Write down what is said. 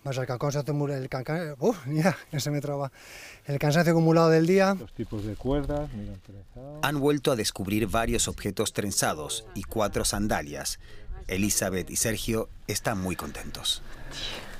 el cansancio acumulado del día. Los tipos de cuerdas, mira, trenzado. Han vuelto a descubrir varios objetos trenzados y 4 sandalias. Elizabeth y Sergio están muy contentos.